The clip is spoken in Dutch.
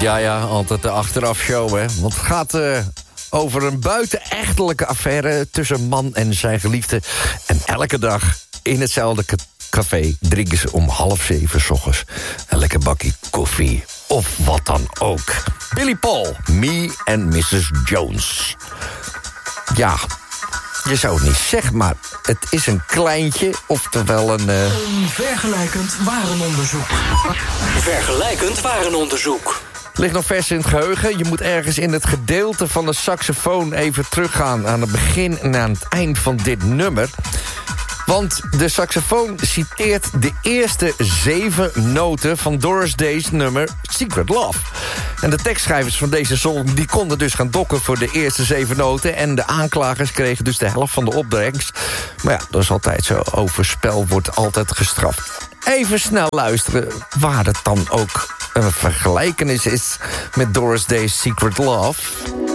Ja, altijd de achterafshow, hè. Want het gaat over een buitenechtelijke affaire tussen man en zijn geliefde. En elke dag in hetzelfde café drinken ze om 6:30 's ochtends een lekker bakje koffie. Of wat dan ook. Billy Paul, Me and Mrs. Jones. Ja, je zou het niet zeggen, maar het is een kleintje, oftewel een... Vergelijkend warenonderzoek. Vergelijkend warenonderzoek. Ligt nog vers in het geheugen. Je moet ergens in het gedeelte van de saxofoon even teruggaan aan het begin en aan het eind van dit nummer. Want de saxofoon citeert de eerste 7 noten van Doris Day's nummer Secret Love. En de tekstschrijvers van deze song die konden dus gaan dokken voor de eerste 7 noten. En de aanklagers kregen dus de helft van de opbrengst. Maar ja, dat is altijd zo. Overspel wordt altijd gestraft. Even snel luisteren waar het dan ook een vergelijkenis is met Doris Day's Secret Love.